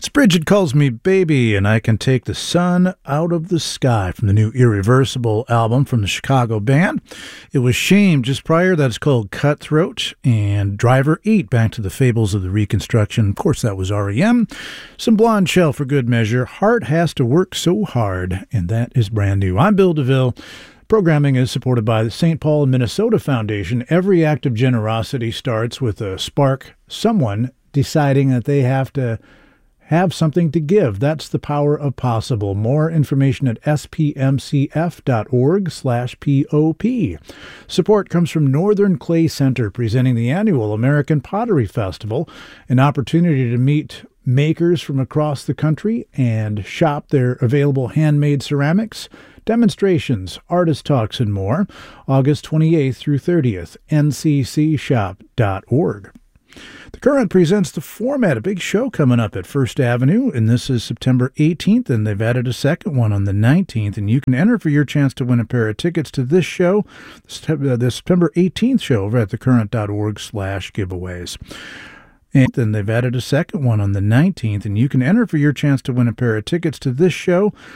Bridget calls me baby, and I can take the sun out of the sky from the new Irreversible album from the Chicago band. It was Shame just prior. That's called Cutthroat. And Driver 8, back to the Fables of the Reconstruction. Of course, that was REM. Some Blonde Shell for good measure. Heart Has to Work So Hard, and that is brand new. I'm Bill DeVille. Programming is supported by the St. Paul and Minnesota Foundation. Every act of generosity starts with a spark, someone deciding that they have to have something to give. That's the power of possible. More information at spmcf.org/POP. Support comes from Northern Clay Center, presenting the annual American Pottery Festival, an opportunity to meet makers from across the country and shop their available handmade ceramics, demonstrations, artist talks, and more. August 28th through 30th, nccshop.org. The Current presents The Format, a big show coming up at First Avenue, and this is September 18th, and they've added a second one on the 19th, and you can enter for your chance to win a pair of tickets to this show, the September 18th show over at thecurrent.org/giveaways. And then they've added a second one on the 19th, and you can enter for your chance to win a pair of tickets to this show,